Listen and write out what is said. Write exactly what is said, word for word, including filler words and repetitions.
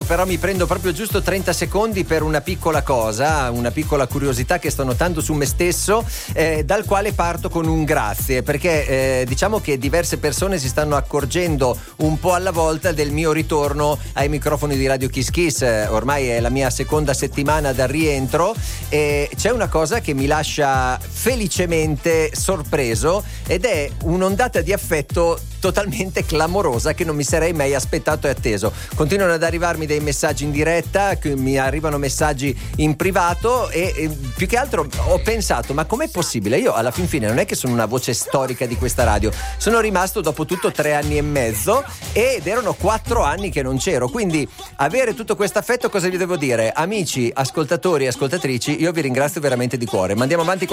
però mi prendo proprio giusto trenta secondi per una piccola cosa, una piccola curiosità che sto notando su me stesso, eh, dal quale parto con un grazie, perché eh, diciamo che diverse persone si stanno accorgendo un po' alla volta del mio ritorno ai microfoni di Radio Kiss Kiss. Eh, ormai è la mia seconda settimana dal rientro e c'è una cosa che mi lascia felicemente sorpreso ed è un'ondata di affetto totalmente clamorosa che non mi sarei mai aspettato e atteso. Continuano ad arrivarmi dei messaggi in diretta, mi arrivano messaggi in privato e, e più che altro ho pensato, ma com'è possibile? Io alla fin fine non è che sono una voce storica di questa radio, sono rimasto dopo tutto tre anni e mezzo ed erano quattro anni che non c'ero, quindi avere tutto questo affetto, cosa vi devo dire? Amici, ascoltatori e ascoltatrici, io vi ringrazio veramente di cuore. Ma andiamo avanti